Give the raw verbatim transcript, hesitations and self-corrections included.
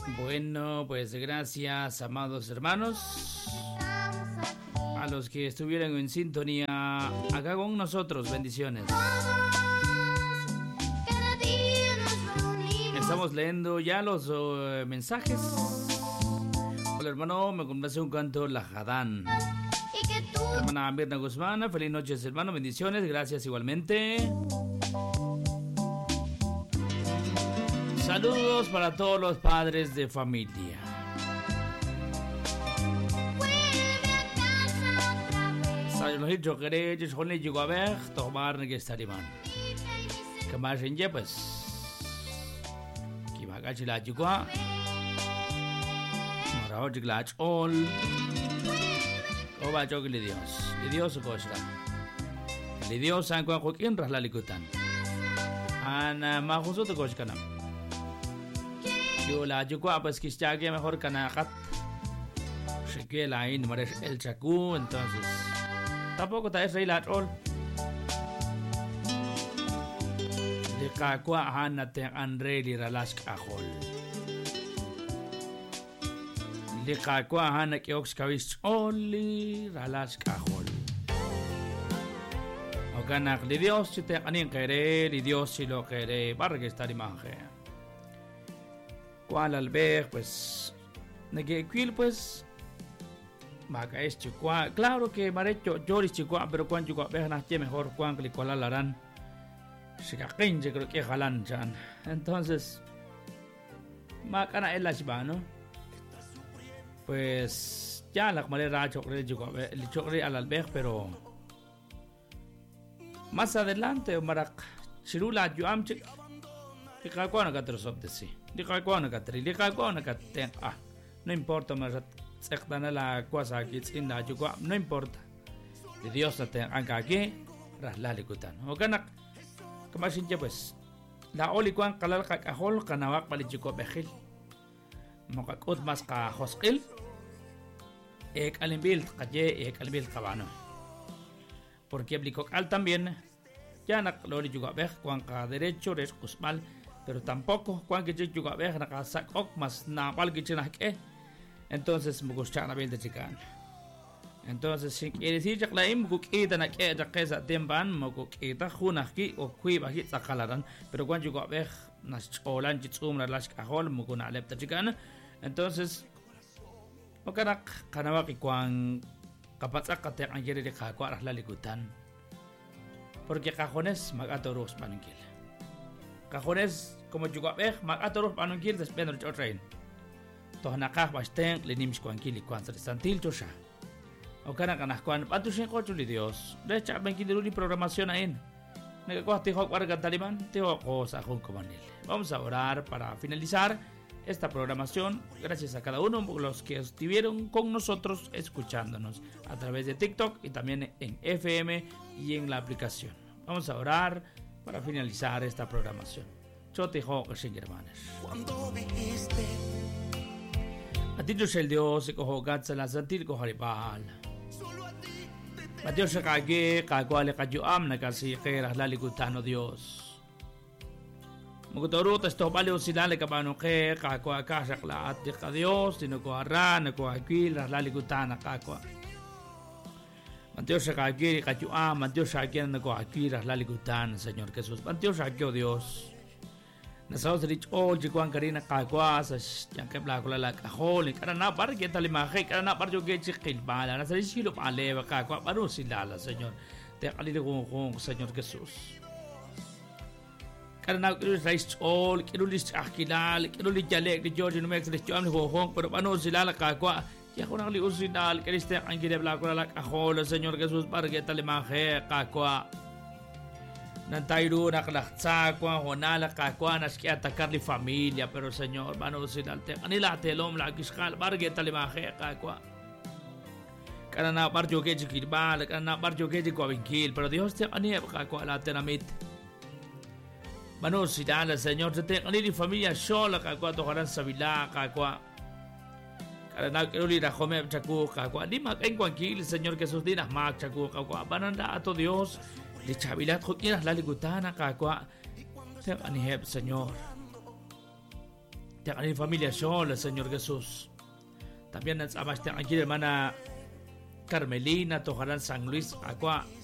Bueno, pues gracias, amados hermanos, a los que estuvieron en sintonía acá con nosotros. Bendiciones. Estamos leyendo ya los uh, mensajes. Hola hermano, me complace un canto La Jadán. Hermana Mirna Guzmán, feliz noche hermano, bendiciones, gracias igualmente. Saludos para todos los padres de familia. Saludos yo quería yo solo llego a ver tomar que estarían. Que más en ya pues. Que va a cachar la chica. Ahora oye la chol. O va yo que le Dios, le Dios cosa. Le Dios san cuan jokin ras la likutan. Ana ma justo cosa kana. Yo la chica pues que está que mejor kana kat. Se que la in mares el chacu entonces. Tampoco está es la chol. De kakwa hana te anreli ralask ahol. De kakwa hana que ox kavis only ralask ahol. O ganak de Dios si te anin querer y Dios si lo quiere para que estar imagen. Cual al ver pues de que quil pues Maca es chiqua, claro que marecho yo chiqua, pero cuando chiqua vean aquí mejor cuando le cola la ran. Se caen, yo creo que jalan chan. Entonces, Macana es la chiva, ¿no? Pues ya la manera chocolate chiqua, el chocolate al albergue, pero más adelante, Marac, Chirula, yo am chic. Diga cuando catros op de sí. Diga cuando catri, diga cuando caten. Ah, no importa más. La cosa aquí en la yuca no importa de Dios te anca aquí raslali kutan o kana kama sinja pues la oli kwan kalal ka kahol kanawak pali chico behil makakot mas ka hoskil ek alimbil kaje ek alimbil kabano porque aplicó al también ya na loli juga beh kwan ka derecho res kusmal pero tampoco kwan que juga beh na ka sakok mas na pal kichina ke. Entonces me gusta la vida chican. Entonces si quiere decir que la im kukita na que ya que esa tempan mo kukita juna ki o kui ba hit sakalaran pero cuando yo ve na cholan chitsum na las kahol mo kuna lepta chican. Entonces o kana kana ki kwan kapatsa kate ang yeri de ka kwa la likutan. Porque cajones magatoros panungkil. Cajones como yo ve magatoros panungkil despendo el train. Toh nakah basteng lenims kwan kili kwan santil tosha. O kana kana kwan patushin ko chuli Dios. De cha ben kiduli programación ain. Nagakuha tiho warga taliman tiho ko sa akong kumanil. Vamos a orar para finalizar esta programación. Gracias a cada uno de los que estuvieron con nosotros escuchándonos a través de TikTok y también en F M y en la aplicación. Vamos a orar para finalizar esta programación. Yo te digo que sin hermanos. Cuando dijiste a ti el Dios se cojo gatsa la santil cojo ripal. A Dios se cague, caguale cayo amna casi que era la ligutano Dios. Mugutoruta esto vale usilale cabano que cacua casa la atica Dios, sino coarrana, coaqui, la ligutana cacua. Dios se cague, cayo am, Dios se cague, no coaqui, la ligutana, Señor Jesús. Dios se cague, Dios. Nosotros rich all jikuan karina kakwa sa yang ke bla kula la kahol karena bar kita lima khay karena bar jo ge chikil bala na sa silo pale ba kakwa baru silala Señor te ali ko ko Señor Jesús karena kilo rice all kilo list akilal kilo li jalek di George no mex di jam ho hong pero baru silala kakwa ya ko nakali usinal kriste ang gile bla kula la kahol Señor Jesús bar kita lima khay kakwa Nantayro nakalaksa kwa honala kakwa naski atacar li familia pero Señor mano sinalte kanila telom lagi skal barge talimahe kakwa kana barjo ke jikirbal kana barjo ke jikwabinkil pero Dios te ani kakwa la tenamit mano sinala Señor te kanili familia sola kakwa to karan sabila kakwa kana keluli ra home chaku kakwa di maken kwankil Señor Jesús dinas mak chaku kakwa bananda ato Dios de chavilat jokinas la ligutana kakwa te aniheb Señor Teqani familia Shola, Señor Jesús. También nos amaste aquí hermana Carmelina, Tojarán San Luis, Aqua,